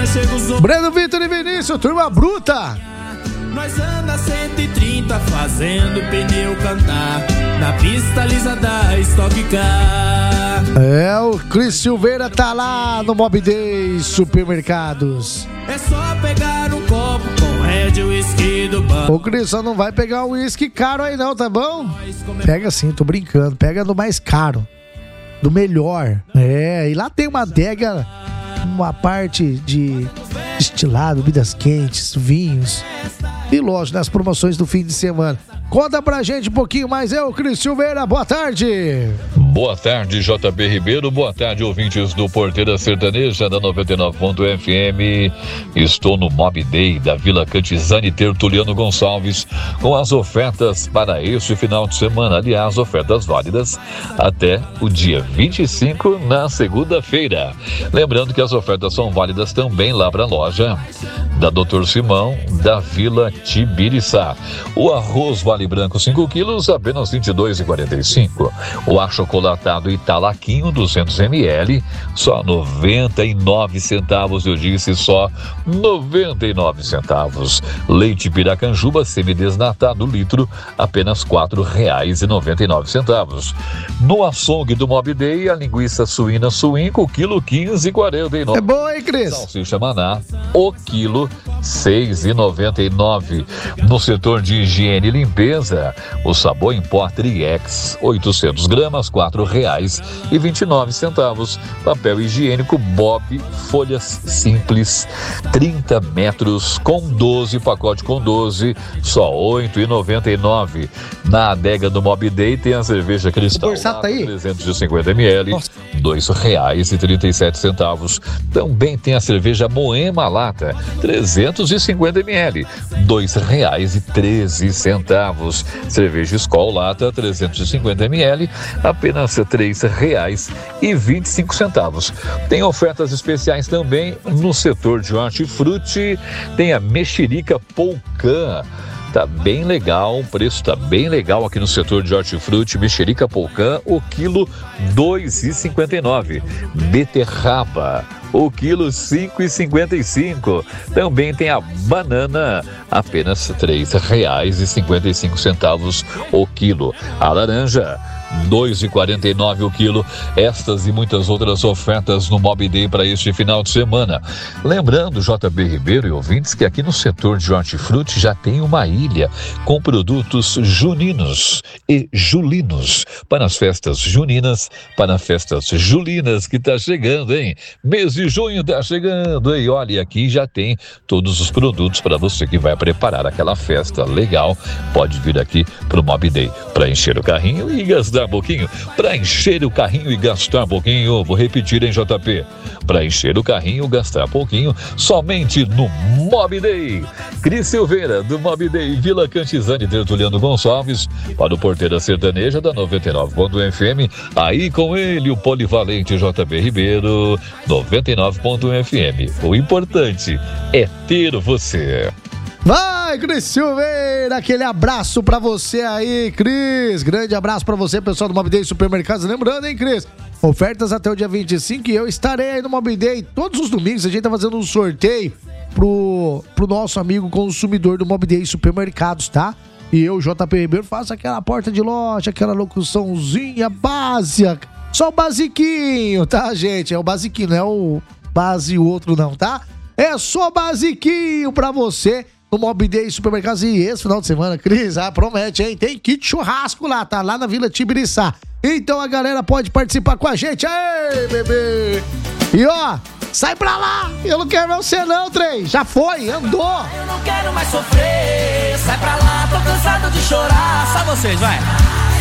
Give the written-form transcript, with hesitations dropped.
Breno, Vitor e Vinícius, turma bruta. Nós anda 130 fazendo pneu cantar na pista lisa da Stock Car. É, o Cris Silveira tá lá no Mob Day Supermercados. É só pegar um copo com Red Whisky do banco. Ô Cris, só não vai pegar um whisky caro aí não, tá bom? Pega sim, tô brincando, pega no mais caro, do melhor. É, e lá tem uma adega, uma parte de destilado, bebidas quentes, vinhos. E lógico, nas promoções do fim de semana. Conta pra gente um pouquinho mais, o Cris Silveira, boa tarde. Boa tarde, JB Ribeiro, boa tarde, ouvintes do Porteira Sertaneja da 99.fm. Estou no Mob Day da Vila Cantizani Tertuliano Gonçalves com as ofertas para este final de semana. Aliás, ofertas válidas até o dia 25, na segunda-feira. Lembrando que as ofertas são válidas também lá para a loja da Dr. Simão, da Vila Tibiriçá. O arroz Vale Branco 5 quilos, apenas R$ 22,45. O achocolatado Italaquinho 200 ml, só 99 centavos, eu disse só 99 centavos. Leite Piracanjuba semidesnatado litro, apenas R$ 4,99. No açougue do Mob Day, a linguiça suína Suinco, quilo 15,49. É bom, hein, Cris? Salsicha Maná, o quilo 6,99. No setor de higiene e limpeza, o sabão em pó Triex, 800 gramas, R$ 4,29. Papel higiênico Bob, folhas simples, 30 metros com 12, pacote com 12, só R$ 8,99. Na adega do Mob Day tem a cerveja Cristal, lata, 350 ml, R$ 2,37. Também tem a cerveja Moema Lata, 350 ml, R$ 2,13. Cerveja Skol Lata, 350 ml, apenas R$ 3,25. Tem ofertas especiais também no setor de hortifruti. Tem a mexerica Polcã. Tá bem legal, o preço tá bem legal aqui no setor de hortifruti. Mexerica Polcã, o quilo R$ 2,59. Beterraba, o quilo R$ 5,55. Também tem a banana, apenas R$ 3,55 o quilo. A laranja, R$ 2,49 o quilo. Estas e muitas outras ofertas no Mob Day para este final de semana. Lembrando, JB Ribeiro e ouvintes, que aqui no setor de hortifruti já tem uma ilha com produtos juninos e julinos para as festas juninas, para festas julinas que tá chegando, hein? Mês de junho tá chegando, hein? Olha, aqui já tem todos os produtos para você que vai preparar aquela festa legal. Pode vir aqui pro Mob Day para encher o carrinho e gastar um pouquinho, para encher o carrinho e gastar um pouquinho. Vou repetir, hein, JP? Para encher o carrinho, gastar pouquinho, somente no Mob Day. Cris Silveira, do Mob Day, Vila Cantizani Tertuliano Gonçalves, para o Porteira Sertaneja da 99.fm. Aí com ele, o polivalente JB Ribeiro, 99.fm. O importante é ter você. Vai, Cris Silveira, aquele abraço pra você aí, Cris. Grande abraço pra você, pessoal do Mob Day Supermercados. Lembrando, hein, Cris, ofertas até o dia 25 e eu estarei aí no Mob Day todos os domingos. A gente tá fazendo um sorteio pro nosso amigo consumidor do Mob Day Supermercados, tá? E eu, JP Ribeiro, faço aquela porta de loja, aquela locuçãozinha básica. Só o basiquinho, tá, gente? É o basiquinho, não é o base e o outro não, tá? É só basiquinho pra você no Mob Day Supermercados. E esse final de semana, Cris, promete, hein? Tem kit churrasco lá, tá? Lá na Vila Tibiriçá. Então a galera pode participar com a gente. Ei, bebê! E ó, sai pra lá! Eu não quero você não, trem! Já foi, andou! Eu não quero mais sofrer. Sai pra lá, tô cansado de chorar. Só vocês, vai!